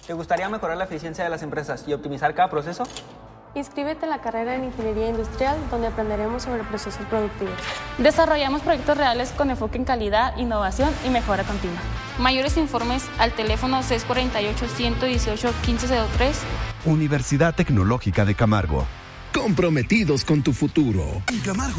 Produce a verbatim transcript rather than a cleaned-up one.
¿Te gustaría mejorar la eficiencia de las empresas y optimizar cada proceso? Inscríbete en la carrera en Ingeniería Industrial, donde aprenderemos sobre procesos productivos. Desarrollamos proyectos reales con enfoque en calidad, innovación y mejora continua. Mayores informes al teléfono seis cuatro ocho, uno uno ocho, uno cinco cero tres. Universidad Tecnológica de Camargo. Comprometidos con tu futuro. En Camargo